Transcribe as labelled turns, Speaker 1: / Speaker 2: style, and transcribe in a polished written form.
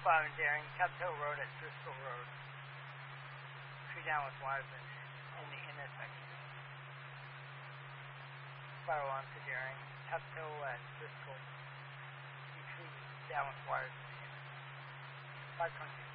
Speaker 1: Bob and Daring, Capitol Road at Driscoll Road. Tree down with wires in the intersection. Spiral onto Daring, Capitol at Driscoll. Tree down with wires in the intersection. 526.